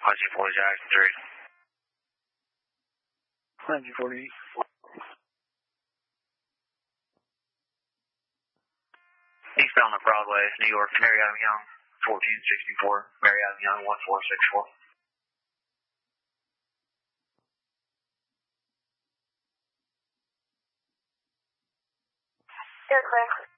1940 Jackson 3. 1940. Eastbound on Broadway, New York, Mary Adam Young, 1464. Mary Adam Young, 1464. You're clear.